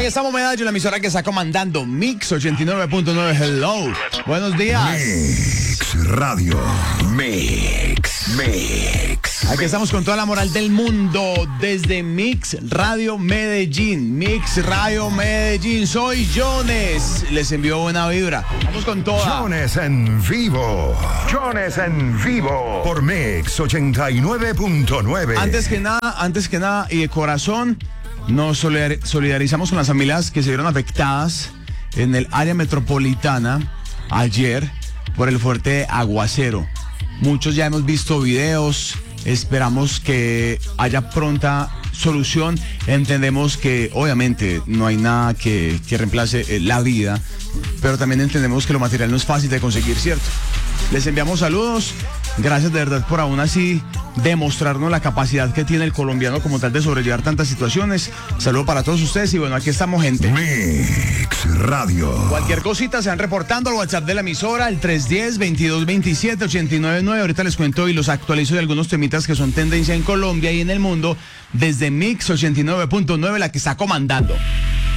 Ahí estamos, Medallo, la emisora que está comandando Mix 89.9. Hello. Buenos días. Mix Radio. Mix. Aquí estamos con toda la moral del mundo desde Mix Radio Medellín. Mix Radio Medellín. Soy Jones. Les envío buena vibra. Vamos con toda. Jones en vivo. Por Mix 89.9. Antes que nada y de corazón, nos solidarizamos con las familias que se vieron afectadas en el área metropolitana ayer por el fuerte aguacero. Muchos ya hemos visto videos, esperamos que haya pronta solución. Entendemos que obviamente no hay nada que reemplace la vida, pero también entendemos que lo material no es fácil de conseguir, ¿cierto? Les enviamos saludos, gracias de verdad por aún así demostrarnos la capacidad que tiene el colombiano como tal de sobrellevar tantas situaciones. Saludos para todos ustedes y bueno, aquí estamos, gente. Mix Radio. Cualquier cosita se van reportando al WhatsApp de la emisora, el 310-2227-899. Ahorita les cuento y los actualizo de algunos temitas que son tendencia en Colombia y en el mundo desde Mix 89.9, la que está comandando.